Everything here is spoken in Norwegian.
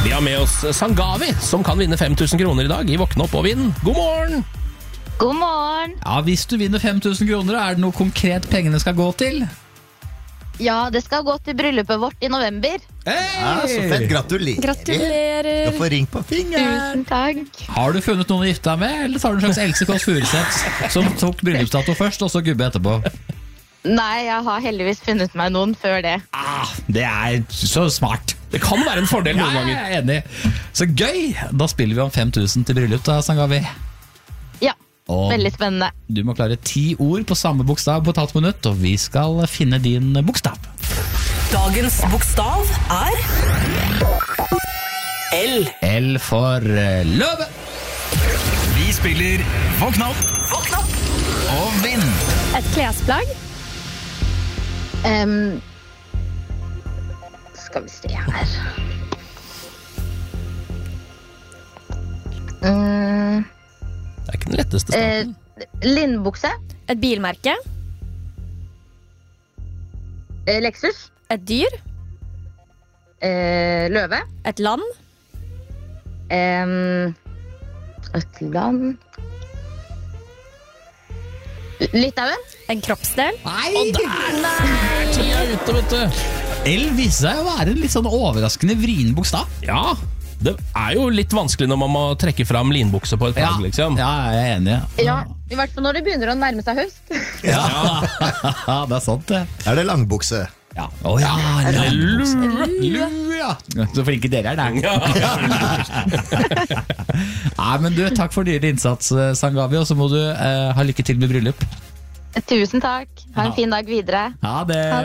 Vi har med oss Sangavi, som kan vinne 5000 kroner i dag i Våkne opp og vinn. God morgen! God morgen! Ja, hvis du vinner 5000 kroner, er det noe konkret pengene skal gå til? Ja, det skal gå til bryllupet vårt i november. Ja, så fett, gratulerer. Skal få ring på fingeren. Tusen takk. Har du funnet noen å gifte deg med, eller tar du en slags Else Kåss Furuseth som tok bryllupsdato først, og så gubbe etterpå? Nei, jeg har heldigvis funnet meg noen før det. Det er så smart. Det kan være en fordel noen Ja, ganger. jeg er enig. Så gøy! Da spiller vi om 5000 til bryllup da, Sangavi. Ja, Og veldig spennende. du må klare 10 ord på samme bokstav på et halvt minutt, og vi skal finne din bokstav. Dagens bokstav er L. L for løve. Vi spiller Våkn opp og vinn. Et klesplagg. Skal vi se her. Det er ikke den letteste starten. Linnbukse. Et bilmerke. Lexus. Et dyr. Løve. Et land. Et land. Litauen. En kroppsdel. Tida er ute, vet du. L viser seg å være en litt sånn overraskende vrien bokstav. Ja, det er jo litt vanskelig når man må trekke fram linbukse på et plagg, liksom. Ja, jeg er enig. Ja, i hvert fall når det begynner å nærme seg høst. Ja, det er sant det. Er det langbukse? Ja. Lue, ja. Så flinke dere er der. Nei, men du, takk for din innsats, Sangavi, og så må du ha lykke til med bryllup. Tusen takk. Ha en fin dag videre. Ha det.